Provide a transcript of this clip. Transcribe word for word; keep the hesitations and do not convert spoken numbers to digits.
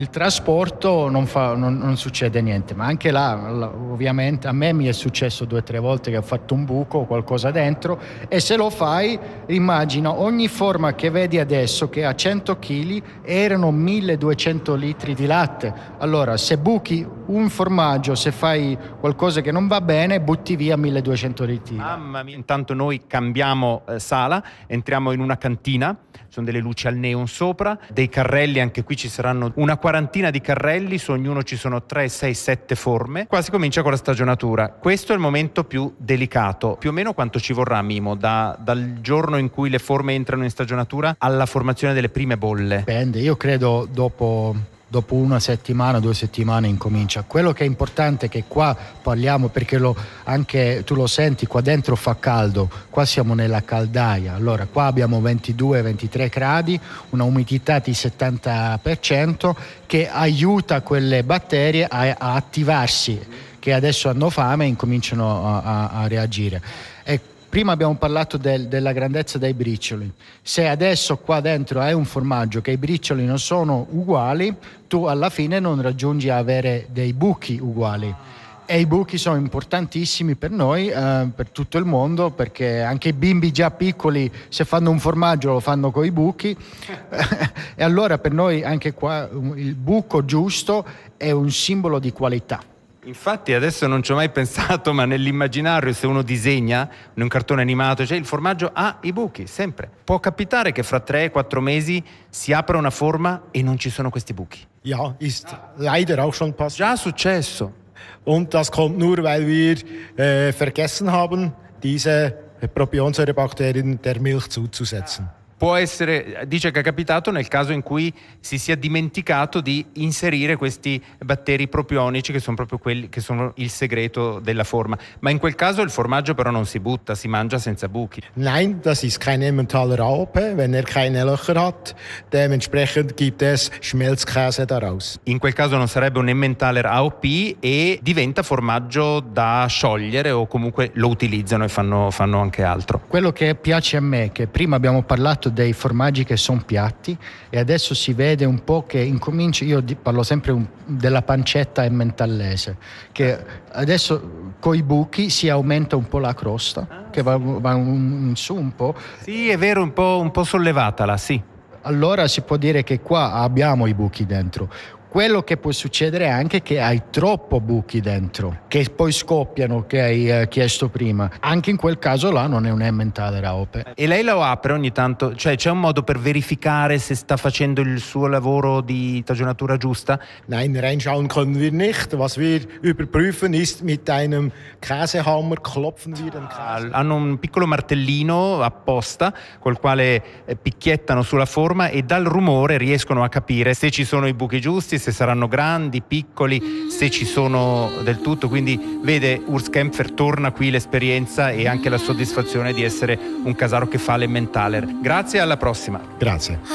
Il trasporto non, fa, non, non succede niente, ma anche là, ovviamente, a me mi è successo due o tre volte che ho fatto un buco o qualcosa dentro, e se lo fai, immagina ogni forma che vedi adesso che ha cento chili erano milleduecento litri di latte. Allora, se buchi un formaggio, se fai qualcosa che non va bene, butti via milleduecento litri. Mamma mia, intanto noi cambiamo eh, sala, entriamo in una cantina, ci sono delle luci al neon sopra, dei carrelli, anche qui ci saranno una quarantina di carrelli, su ognuno ci sono tre, sei, sette forme. Qua si comincia con la stagionatura. Questo è il momento più delicato. Più o meno quanto ci vorrà, Mimo, da, dal giorno in cui le forme entrano in stagionatura alla formazione delle prime bolle? Dipende, io credo dopo... dopo una settimana, due settimane incomincia. Quello che è importante è che qua parliamo, perché lo, anche tu lo senti, qua dentro fa caldo, qua siamo nella caldaia, allora qua abbiamo ventidue ventitré gradi, una umidità di settanta per cento che aiuta quelle batterie a, a attivarsi, che adesso hanno fame e incominciano a, a, a reagire. E prima abbiamo parlato del, della grandezza dei bricioli. Se adesso qua dentro hai un formaggio che i bricioli non sono uguali, tu alla fine non raggiungi a avere dei buchi uguali. E i buchi sono importantissimi per noi, eh, per tutto il mondo, perché anche i bimbi già piccoli, se fanno un formaggio lo fanno con i buchi. E allora per noi anche qua il buco giusto è un simbolo di qualità. Infatti adesso non ci ho mai pensato, ma nell'immaginario, se uno disegna in un cartone animato, cioè il formaggio ha i buchi, sempre. Può capitare che fra tre quattro mesi si apra una forma e non ci sono questi buchi. Ja, ist leider auch schon passiert. Già successo. Und das kommt nur, weil wir äh, vergessen haben, diese Propionsäurebakterien der Milch zuzusetzen. Può essere, dice che è capitato nel caso in cui si sia dimenticato di inserire questi batteri propionici, che sono proprio quelli che sono il segreto della forma. Ma in quel caso il formaggio però non si butta, si mangia senza buchi. Nein, das ist kein Emmentaler A O P, wenn er keine Löcher hat. Dementsprechend gibt es Schmelzkäse daraus. In quel caso non sarebbe un Emmentaler A O P e diventa formaggio da sciogliere, o comunque lo utilizzano e fanno, fanno anche altro. Quello che piace a me, che prima abbiamo parlato dei formaggi che sono piatti, e adesso si vede un po' che incomincia, io parlo sempre un, della pancetta emmentallese, che adesso con i buchi si aumenta un po' la crosta, ah, che va, va un, in su un po'. Sì, è vero, un po', un po' sollevatala, sì. Allora si può dire che qua abbiamo i buchi dentro. Quello che può succedere è anche che hai troppo buchi dentro, che poi scoppiano, che hai eh, chiesto prima. Anche in quel caso là non è un Emmentaler A O P. E lei lo apre ogni tanto? Cioè c'è un modo per verificare se sta facendo il suo lavoro di stagionatura giusta? Nein, reinschauen können wir nicht. Was wir überprüfen ist, mit einem Käsehammer klopfen wir den Käse. Hanno un piccolo martellino apposta col quale picchiettano sulla forma e dal rumore riescono a capire se ci sono i buchi giusti, se saranno grandi, piccoli, se ci sono del tutto. Quindi vede, Urs Kempfer, torna qui l'esperienza e anche la soddisfazione di essere un casaro che fa l'Emmentaler. Grazie, alla prossima. Grazie.